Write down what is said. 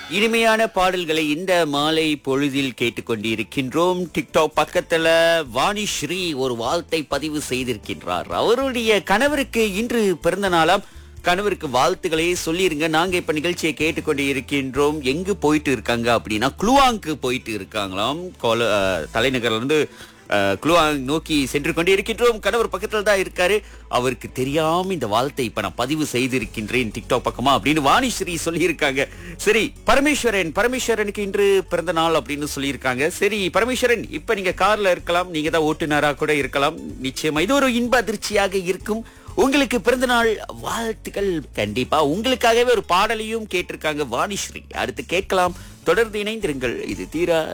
இனிமையான பாடல்களை இந்த மாலை பொழுதில் கேட்டுக்கொண்டிருக்கின்றோம். டிக்டாக் பக்கத்துல வாணிஸ்ரீ ஒரு வாழ்த்தை பதிவு செய்திருக்கின்றார். அவருடைய கணவருக்கு இன்று பிறந்த நாளாம். கணவருக்கு வாழ்த்துக்களே சொல்லிருங்க. நாங்க இப்ப நிகழ்ச்சியை கேட்டுக்கொண்டு இருக்கின்றோம். எங்கு போயிட்டு இருக்காங்க அப்படின்னா குளுவாங்கு போயிட்டு இருக்காங்களாம். தலைநகர்ல இருந்து குளுவாங் நோக்கி சென்று கொண்டு இருக்கின்றோம். கணவர் பக்கத்துல தான் இருக்காரு. அவருக்கு தெரியாம இந்த வாழ்த்தை இப்ப நான் பதிவு செய்திருக்கின்றேன் டிக்டாக் பக்கமா அப்படின்னு வாணிஸ்ரீ சொல்லியிருக்காங்க. சரி, பரமேஸ்வரனுக்கு இன்று பிறந்த நாள் அப்படின்னு சொல்லியிருக்காங்க. சரி பரமேஸ்வரன், இப்ப நீங்க கார்ல இருக்கலாம், நீங்க தான் ஓட்டுநரா கூட இருக்கலாம். நிச்சயமா இது ஒரு இன்ப அதிர்ச்சியாக இருக்கும். உங்களுக்கு பிறந்த நாள் வாழ்த்துக்கள். கண்டிப்பா உங்களுக்காகவே ஒரு பாடலையும் கேட்டிருக்காங்க வாணிஸ்ரீ. அடுத்து கேட்கலாம். தொடர்ந்து இணைந்திருங்கள். இது தீரா